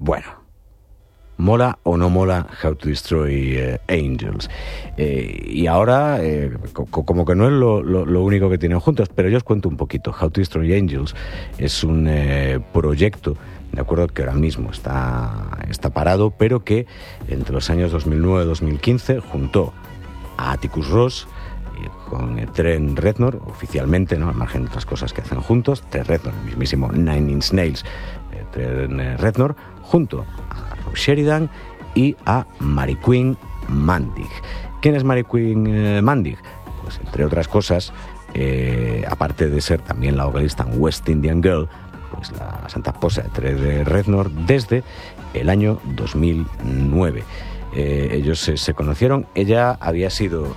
Bueno, ¿mola o no mola How to Destroy Angels? Y ahora, como que no es lo único que tienen juntos, pero yo os cuento un poquito. How to Destroy Angels es un proyecto, de acuerdo, que ahora mismo está parado, pero que entre los años 2009-2015 juntó a Atticus Ross con Trent Reznor, oficialmente, ¿no?, al margen de otras cosas que hacen juntos. Trent Reznor, el mismísimo Nine Inch Nails, Trent Reznor, junto a Rob Sheridan y a Mary Queen Mandig. ¿Quién es Mary Queen Mandig? Pues entre otras cosas, aparte de ser también la vocalista en West Indian Girl, pues la santa esposa de Trent Reznor desde el año 2009. Ellos se conocieron. Ella había sido...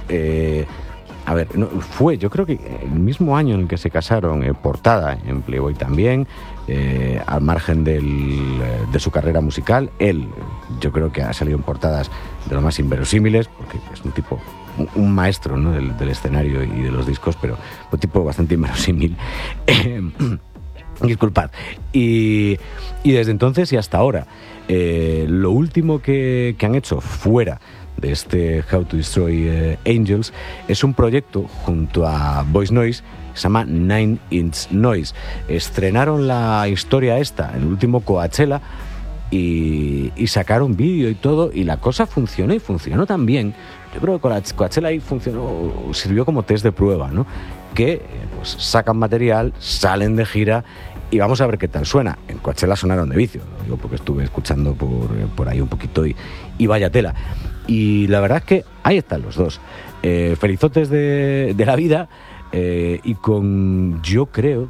yo creo que el mismo año en el que se casaron, portada en Playboy también, al margen de su carrera musical. Él, yo creo que ha salido en portadas de lo más inverosímiles, porque es un tipo, un maestro, ¿no?, del escenario y de los discos, pero un tipo bastante inverosímil. Disculpad. Y desde entonces y hasta ahora, lo último que han hecho fuera de este How to Destroy Angels es un proyecto junto a Voice Noise que se llama Nine Inch Noise. Estrenaron la historia esta en el último Coachella y sacaron vídeo y todo, y la cosa funcionó, y funcionó tan bien. Yo creo que con la Coachella ahí sirvió como test de prueba, ¿no? Que pues sacan material, salen de gira y vamos a ver qué tal suena. En Coachella sonaron de vicio, lo digo porque estuve escuchando por ahí un poquito y vaya tela. Y la verdad es que ahí están los dos, felizotes de la vida, y con, yo creo,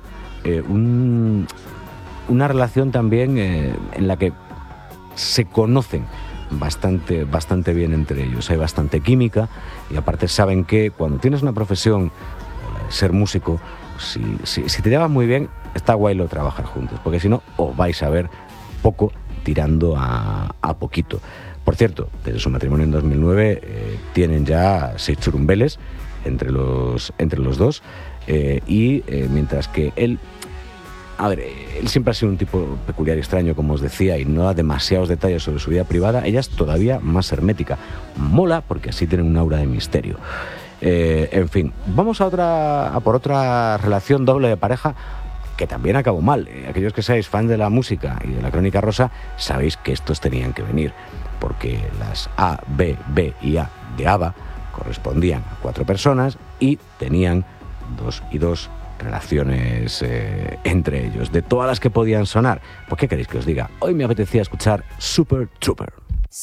una relación también en la que se conocen bastante bien entre ellos. Hay bastante química, y aparte saben que cuando tienes una profesión, ser músico, si te llevas muy bien, está guay lo trabajar juntos, porque si no, os vais a ver poco tirando a poquito. Por cierto, desde su matrimonio en 2009 tienen ya 6 churumbeles entre los dos, y mientras que él siempre ha sido un tipo peculiar y extraño, como os decía, y no da demasiados detalles sobre su vida privada. Ella es todavía más hermética. Mola porque así tienen un aura de misterio. En fin, vamos a por otra relación doble de pareja que también acabó mal. Aquellos que seáis fan de la música y de la Crónica Rosa sabéis que estos tenían que venir, porque las A, B, B y A de ABBA correspondían a 4 personas y tenían 2 y 2 relaciones entre ellos. De todas las que podían sonar, ¿por qué queréis que os diga? Hoy me apetecía escuchar Super Trooper.